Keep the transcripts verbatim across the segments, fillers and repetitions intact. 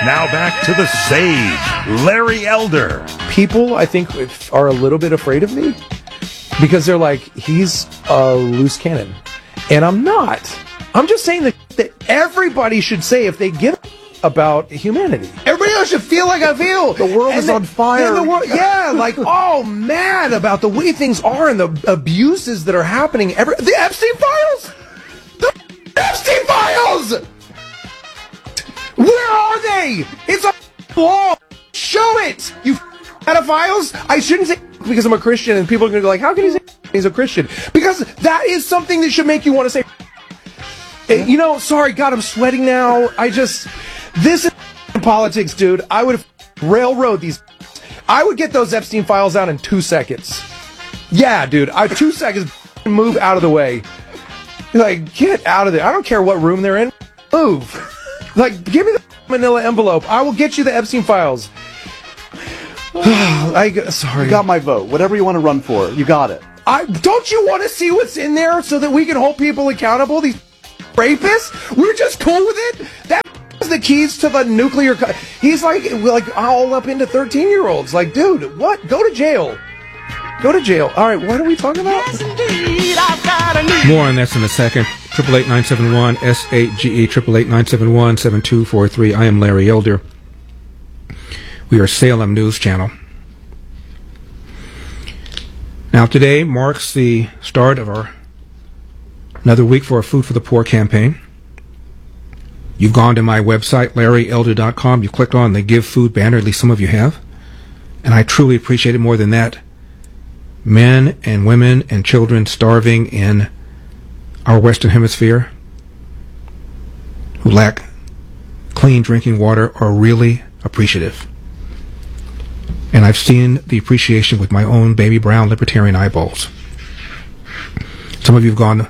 Now back to the sage, Larry Elder. People, I think, are a little bit afraid of me because they're like, he's a loose cannon. And I'm not. I'm just saying that, that everybody should say if they give about humanity. Everybody else should feel like I feel. The world and is the, on fire. The world, yeah, like, oh, man, about the way things are and the abuses that are happening. Every, the Epstein files! The Epstein files! Where are they? It's a law. Show it, you pedophiles. I shouldn't say because I'm a Christian and people are going to be like, how can he say he's a Christian? Because that is something that should make you want to say, you know, sorry, God, I'm sweating now. I just, this is politics, dude. I would have railroad these. I would get those Epstein files out in two seconds. Yeah, dude, I two seconds, move out of the way. Like, get out of there. I don't care what room they're in. Move. Like, give me the manila envelope. I will get you the Epstein files. I sorry. You got my vote. Whatever you want to run for, you got it. I don't you want to see what's in there so that we can hold people accountable? These rapists? We're just cool with it. That is the keys to the nuclear. Co- He's like, like all up into thirteen-year-olds. Like, dude, what? Go to jail. Go to jail. All right, what are we talking about? Yes, indeed, I've got a need. More on this in a second. Triple eight nine seven one S eight G E. Triple eight nine seven one seven two four three. I am Larry Elder. We are Salem News Channel. Now today marks the start of our another week for our Food for the Poor campaign. You've gone to my website, larry elder dot com. You clicked on the Give Food banner, at least some of you have. And I truly appreciate it more than that. Men and women and children starving in our Western Hemisphere who lack clean drinking water are really appreciative. And I've seen the appreciation with my own baby brown libertarian eyeballs. Some of you have gone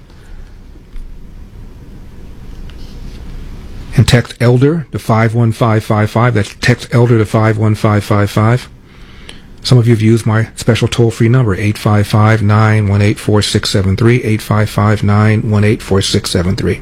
and text ELDER to five one five five five. That's text ELDER to five one five five five. Some of you have used my special toll-free number, eight five five, nine one eight, four six seven three, eight five five, nine one eight, four six seven three.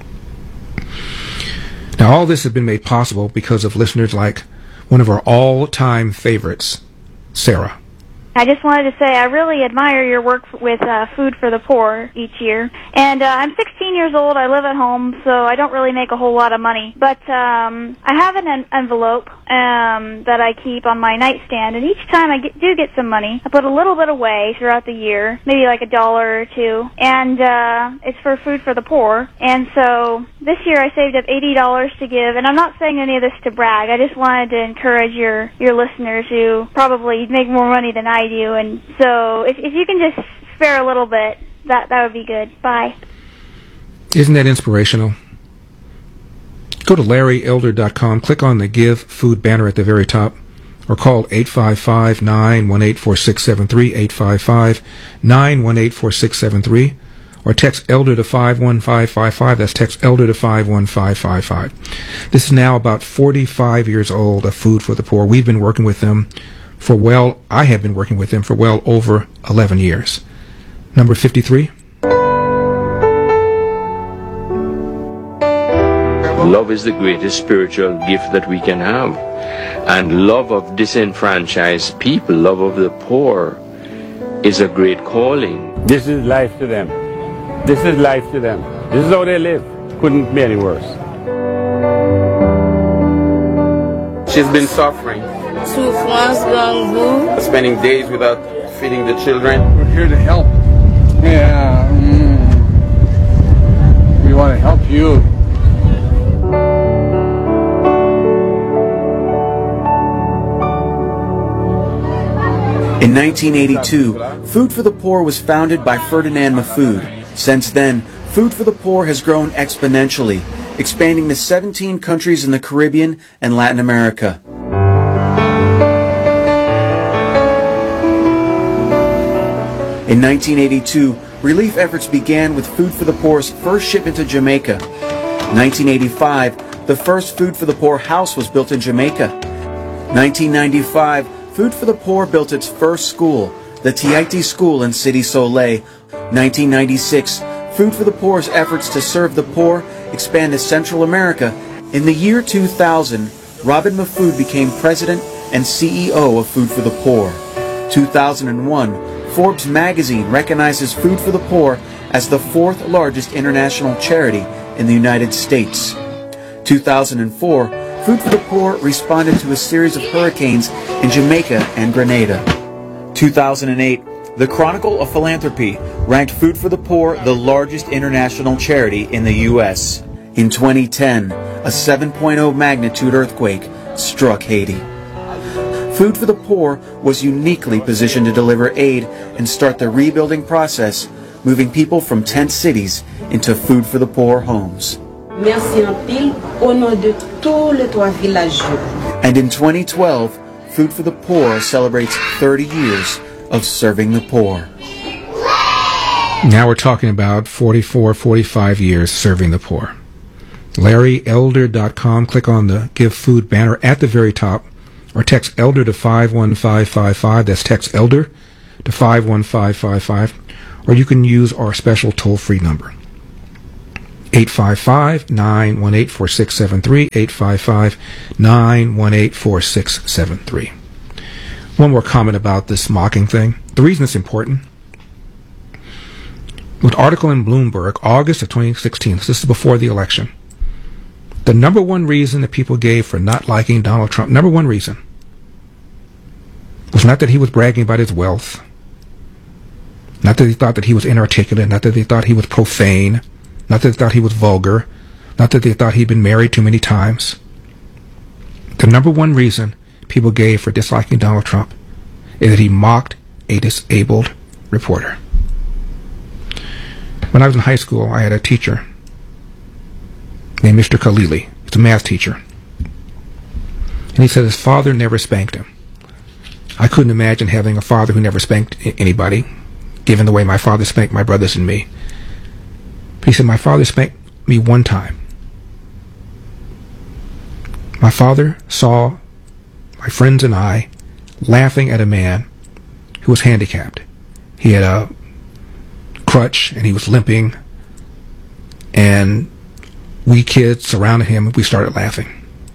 Now, all this has been made possible because of listeners like one of our all-time favorites, Sarah. I just wanted to say I really admire your work with uh, Food for the Poor each year. And uh, I'm sixteen years old. I live at home, so I don't really make a whole lot of money. But um, I have an en- envelope um, that I keep on my nightstand, and each time I get, do get some money, I put a little bit away throughout the year, maybe like a dollar or two, and uh, it's for Food for the Poor. And so this year I saved up eighty dollars to give, and I'm not saying any of this to brag. I just wanted to encourage your, your listeners who probably make more money than I do, and so if, if you can just spare a little bit, that that would be good. Bye. Isn't that inspirational? Go to larry elder dot com, click on the Give Food banner at the very top, or call eight five five, nine one eight, four six seven three, eight five five, nine one eight, four six seven three, or text ELDER to five one five five five. That's text ELDER to five one five five five. This is now about forty-five years old of Food for the Poor. We've been working with them for well, I have been working with them for well over eleven years. Number fifty-three. Love is the greatest spiritual gift that we can have. And love of disenfranchised people, love of the poor, is a great calling. This is life to them. This is life to them. This is how they live. Couldn't be any worse. She's been suffering. Spending days without feeding the children. We're here to help. Yeah. Mm. We want to help you. In nineteen eighty-two, Food for the Poor was founded by Ferdinand Mahfoud. Since then, Food for the Poor has grown exponentially, expanding to seventeen countries in the Caribbean and Latin America. In nineteen eighty-two, relief efforts began with Food for the Poor's first shipment to Jamaica. In nineteen eighty-five, the first Food for the Poor house was built in Jamaica. nineteen ninety-five, Food for the Poor built its first school, the Tiaiti School in City Soleil. nineteen ninety-six, Food for the Poor's efforts to serve the poor expand to Central America. In the year two thousand, Robin Mahfood became president and C E O of Food for the Poor. two thousand one, Forbes magazine recognizes Food for the Poor as the fourth largest international charity in the United States. two thousand four, Food for the Poor responded to a series of hurricanes in Jamaica and Grenada. two thousand eight, the Chronicle of Philanthropy ranked Food for the Poor the largest international charity in the U S. In twenty ten, a seven point oh magnitude earthquake struck Haiti. Food for the Poor was uniquely positioned to deliver aid and start the rebuilding process, moving people from tent cities into Food for the Poor homes. Merci en pile au nom de tous les trois villageois. And in twenty twelve, Food for the Poor celebrates thirty years of serving the poor. Now we're talking about forty-four, forty-five years serving the poor. Larry Elder dot com. Click on the Give Food banner at the very top, or text Elder to five one five five five. That's text Elder to five one five five five. Or you can use our special toll-free number, eight five five, nine one eight, four six seven three, eight five five, nine one eight, four six seven three. One more comment about this mocking thing. The reason it's important, with an article in Bloomberg, August of twenty sixteen, this is before the election, the number one reason that people gave for not liking Donald Trump, number one reason, was not that he was bragging about his wealth, not that they thought that he was inarticulate, not that they thought he was profane, not that they thought he was vulgar, not that they thought he'd been married too many times. The number one reason people gave for disliking Donald Trump is that he mocked a disabled reporter. When I was in high school, I had a teacher named Mister Khalili. He's a math teacher. And he said his father never spanked him. I couldn't imagine having a father who never spanked anybody, given the way my father spanked my brothers and me. But he said, my father spanked me one time. My father saw my friends and I laughing at a man who was handicapped. He had a crutch and he was limping, and we kids surrounded him and we started laughing.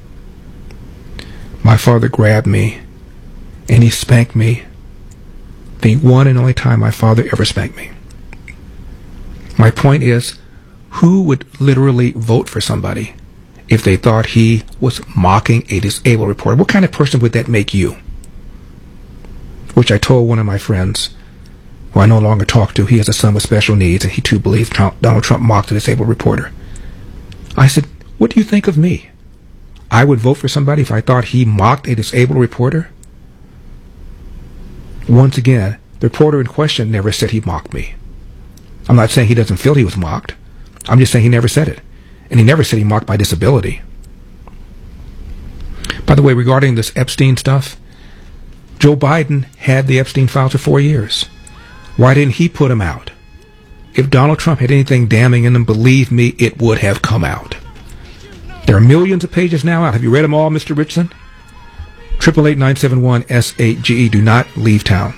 My father grabbed me and he spanked me, the one and only time my father ever spanked me. My point is, who would literally vote for somebody if they thought he was mocking a disabled reporter? What kind of person would that make you? Which I told one of my friends, who I no longer talk to. He has a son with special needs, and he too believes Trump, Donald Trump mocked a disabled reporter. I said, what do you think of me? I would vote for somebody if I thought he mocked a disabled reporter? Once again, the reporter in question never said he mocked me. I'm not saying he doesn't feel he was mocked. I'm just saying he never said it. And he never said he mocked my disability. By the way, regarding this Epstein stuff, Joe Biden had the Epstein files for four years. Why didn't he put them out? If Donald Trump had anything damning in them, believe me, it would have come out. There are millions of pages now out. Have you read them all, Mister Richardson? eight eight eight, nine seven one, S eight G E. Do not leave town.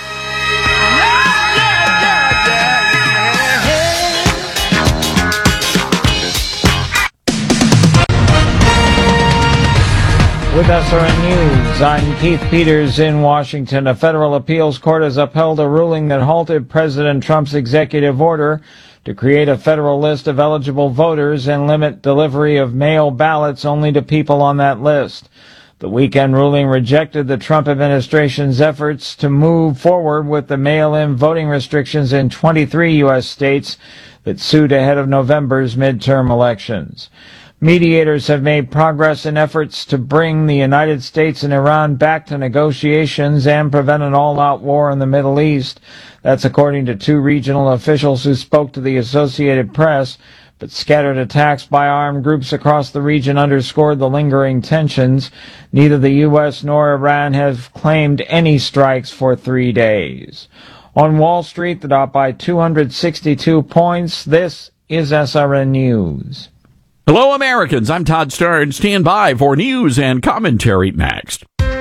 With S R N News, I'm Keith Peters in Washington. A federal appeals court has upheld a ruling that halted President Trump's executive order to create a federal list of eligible voters and limit delivery of mail ballots only to people on that list. The weekend ruling rejected the Trump administration's efforts to move forward with the mail-in voting restrictions in twenty-three U S states that sued ahead of November's midterm elections. Mediators have made progress in efforts to bring the United States and Iran back to negotiations and prevent an all-out war in the Middle East. That's according to two regional officials who spoke to the Associated Press. But scattered attacks by armed groups across the region underscored the lingering tensions. Neither the U S nor Iran have claimed any strikes for three days. On Wall Street, the Dow by two hundred sixty-two points. This is S R N News. Hello, Americans. I'm Todd Starr, and stand by for news and commentary next.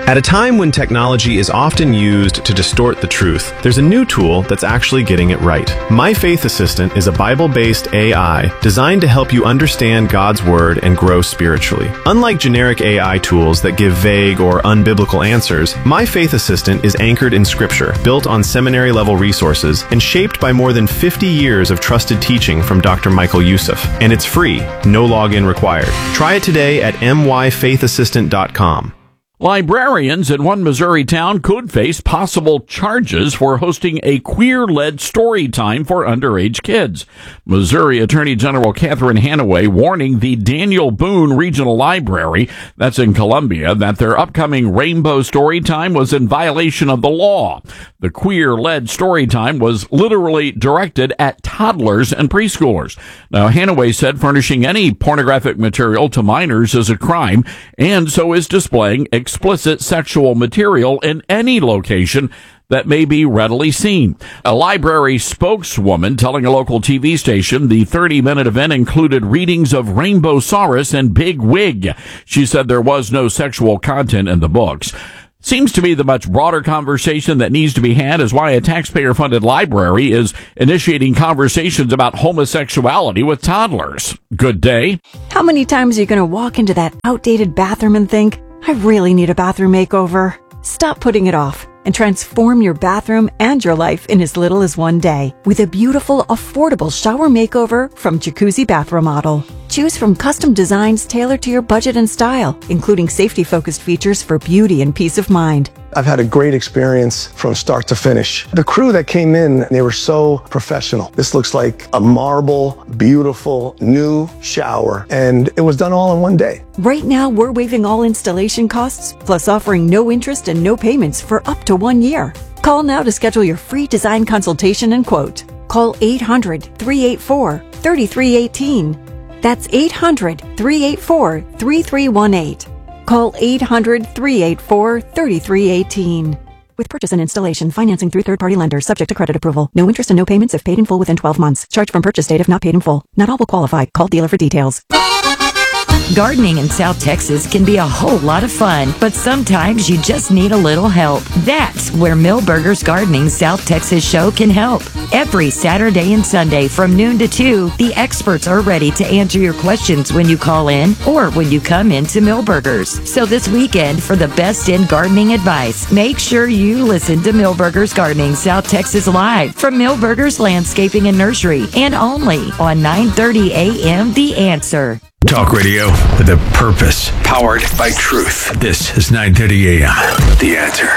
At a time when technology is often used to distort the truth, there's a new tool that's actually getting it right. My Faith Assistant is a Bible-based A I designed to help you understand God's Word and grow spiritually. Unlike generic A I tools that give vague or unbiblical answers, My Faith Assistant is anchored in Scripture, built on seminary-level resources, and shaped by more than fifty years of trusted teaching from Doctor Michael Youssef. And it's free, no login required. Try it today at m y faith assistant dot com. Librarians in one Missouri town could face possible charges for hosting a queer-led story time for underage kids. Missouri Attorney General Catherine Hanaway warning the Daniel Boone Regional Library, that's in Columbia, that their upcoming Rainbow Story Time was in violation of the law. The queer-led story time was literally directed at toddlers and preschoolers. Now, Hanaway said furnishing any pornographic material to minors is a crime, and so is displaying explicit sexual material in any location that may be readily seen. A library spokeswoman telling a local T V station the thirty-minute event included readings of Rainbowsaurus and Big Wig. She said there was no sexual content in the books. Seems to me the much broader conversation that needs to be had is why a taxpayer-funded library is initiating conversations about homosexuality with toddlers. Good day. How many times are you going to walk into that outdated bathroom and think, I really need a bathroom makeover? Stop putting it off and transform your bathroom and your life in as little as one day with a beautiful, affordable shower makeover from Jacuzzi Bath Remodel. Choose from custom designs tailored to your budget and style, including safety-focused features for beauty and peace of mind. I've had a great experience from start to finish. The crew that came in, they were so professional. This looks like a marble, beautiful, new shower, and it was done all in one day. Right now, we're waiving all installation costs, plus offering no interest and no payments for up to one year. Call now to schedule your free design consultation and quote. Call eight hundred, three eight four, three three one eight. That's eight hundred, three eight four, three three one eight. Call eight hundred, three eight four, three three one eight. With purchase and installation, financing through third-party lenders, subject to credit approval. No interest and no payments if paid in full within twelve months. Charge from purchase date if not paid in full. Not all will qualify. Call dealer for details. Gardening in South Texas can be a whole lot of fun, but sometimes you just need a little help. That's where Millburgers Gardening South Texas show can help. Every Saturday and Sunday from noon to two, the experts are ready to answer your questions when you call in or when you come into Millburgers. So this weekend, for the best in gardening advice, make sure you listen to Millburgers Gardening South Texas live from Millburgers Landscaping and Nursery, and only on nine thirty a.m. The Answer. Talk radio with a purpose, powered by truth. This is nine thirty a.m. The Answer.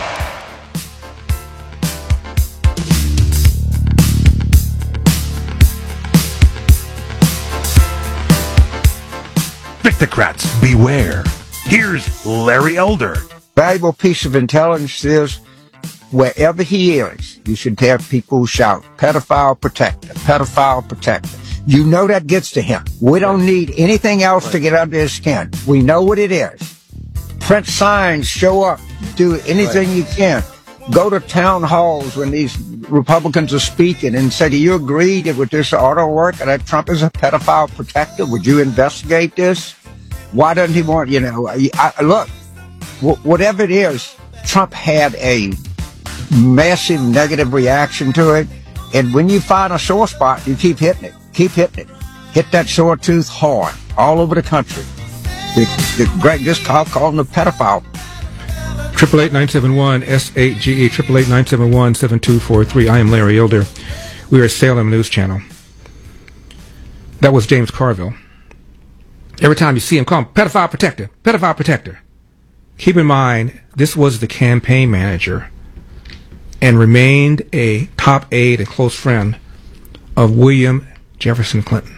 Victocrats, beware. Here's Larry Elder. Valuable piece of intelligence is wherever he is, you should have people shout, pedophile protector, pedophile protector. You know that gets to him. We don't need anything else to get under his skin. We know what it is. Print signs, show up, do anything you can. Go to town halls when these Republicans are speaking and say, do you agree that with this auto work that Trump is a pedophile protector? Would you investigate this? Why doesn't he want, you know, I, I, look, w- whatever it is, Trump had a massive negative reaction to it. And when you find a sore spot, you keep hitting it. Keep hitting it. Hit that sore tooth hard all over the country. The, the, Greg just called, called him a pedophile. Triple eight nine seven one S eight G E. Triple eight nine seven one seven two four three. I am Larry Elder. We are Salem News Channel. That was James Carville. Every time you see him, call him pedophile protector, pedophile protector. Keep in mind, this was the campaign manager and remained a top aide and close friend of William Jefferson Clinton,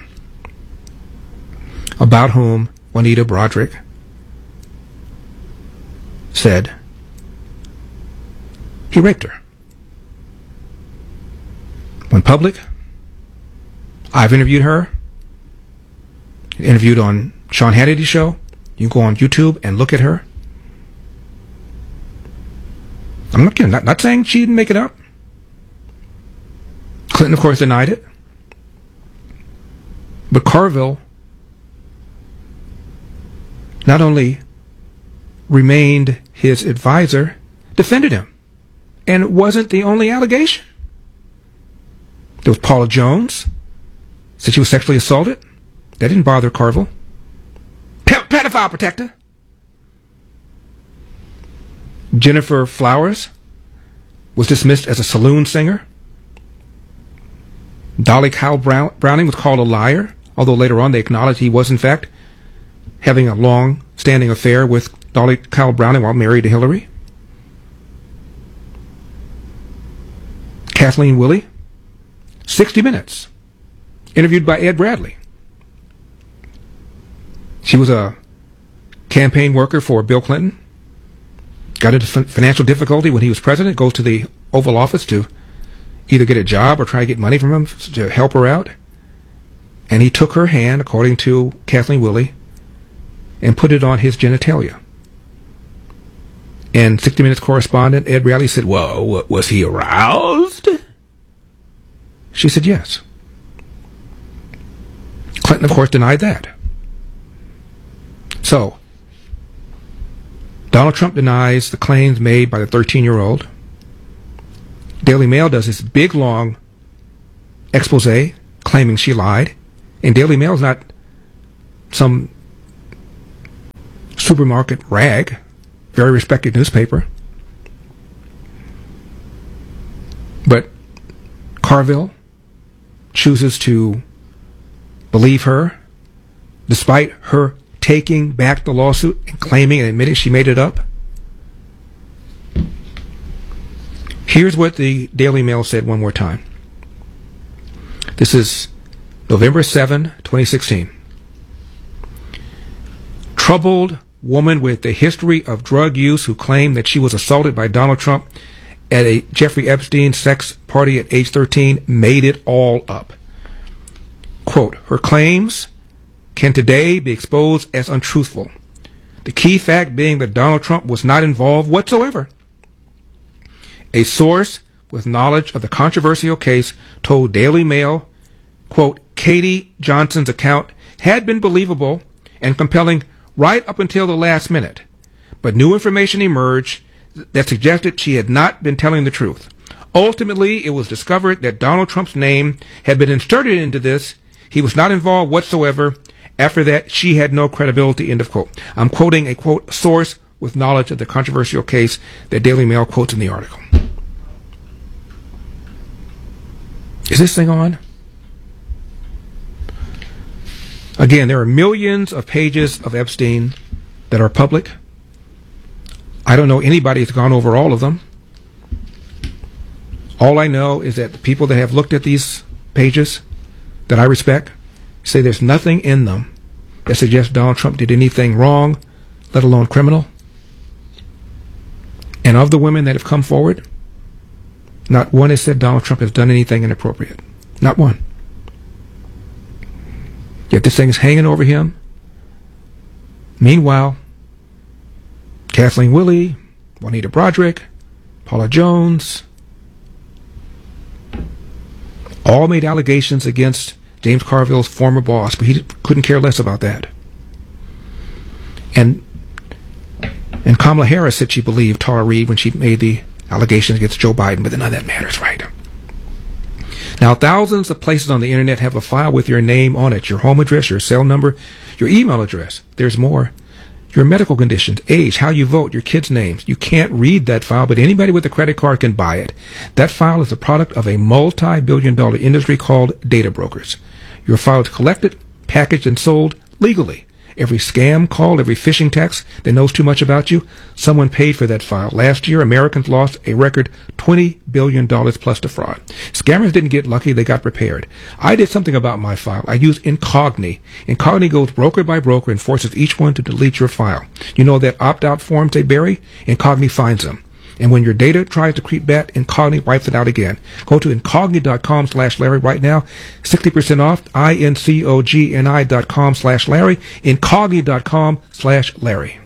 about whom Juanita Broderick said he raped her. When public, I've interviewed her, interviewed on Sean Hannity's show. You can go on YouTube and look at her. I'm not kidding, not, not saying she didn't make it up. Clinton, of course, denied it. But Carville not only remained his advisor, defended him. And it wasn't the only allegation. There was Paula Jones, said she was sexually assaulted. That didn't bother Carville. Pe- pedophile protector. Jennifer Flowers was dismissed as a saloon singer. Dolly Kyle Brown- Browning was called a liar, although later on they acknowledged he was, in fact, having a long-standing affair with Dolly Kyle Browning while married to Hillary. Kathleen Willey, sixty minutes, interviewed by Ed Bradley. She was a campaign worker for Bill Clinton, got into financial difficulty when he was president, goes to the Oval Office to either get a job or try to get money from him to help her out. And he took her hand, according to Kathleen Willey, and put it on his genitalia. And sixty minutes correspondent Ed Bradley said, well, was he aroused? She said yes. Clinton, of course, denied that. So, Donald Trump denies the claims made by the thirteen-year-old. Daily Mail does this big, long expose claiming she lied. And Daily Mail is not some supermarket rag, very respected newspaper. But Carville chooses to believe her, despite her taking back the lawsuit and claiming and admitting she made it up. Here's what the Daily Mail said one more time. This is November seventh, twenty sixteen. Troubled woman with a history of drug use who claimed that she was assaulted by Donald Trump at a Jeffrey Epstein sex party at age thirteen made it all up. Quote, her claims can today be exposed as untruthful. The key fact being that Donald Trump was not involved whatsoever. A source with knowledge of the controversial case told Daily Mail, quote, Katie Johnson's account had been believable and compelling right up until the last minute, but new information emerged that suggested she had not been telling the truth. Ultimately, it was discovered that Donald Trump's name had been inserted into this. He was not involved whatsoever. After that, she had no credibility, end of quote. I'm quoting a, quote, source with knowledge of the controversial case that Daily Mail quotes in the article. Is this thing on? Again, there are millions of pages of Epstein that are public. I don't know anybody that's gone over all of them. All I know is that the people that have looked at these pages that I respect say there's nothing in them that suggests Donald Trump did anything wrong, let alone criminal. And of the women that have come forward, not one has said Donald Trump has done anything inappropriate. Not one. Yet this thing is hanging over him. Meanwhile, Kathleen Willey, Juanita Broderick, Paula Jones, all made allegations against James Carville's former boss, but he couldn't care less about that. And and Kamala Harris said she believed Tara Reid when she made the allegations against Joe Biden, but none of that matters, right? Now, thousands of places on the internet have a file with your name on it, your home address, your cell number, your email address. There's more. Your medical conditions, age, how you vote, your kids' names. You can't read that file, but anybody with a credit card can buy it. That file is a product of a multi-billion dollar industry called data brokers. Your file is collected, packaged, and sold legally. Every scam call, every phishing text that knows too much about you, someone paid for that file. Last year, Americans lost a record twenty billion dollars plus to fraud. Scammers didn't get lucky, they got prepared. I did something about my file. I used Incogni. Incogni goes broker by broker and forces each one to delete your file. You know that opt-out forms they bury? Incogni finds them. And when your data tries to creep back, Incogni wipes it out again. Go to Incogni.com slash Larry right now. sixty percent off, I N C O G N I dot com slash Larry. Incogni.com slash Larry.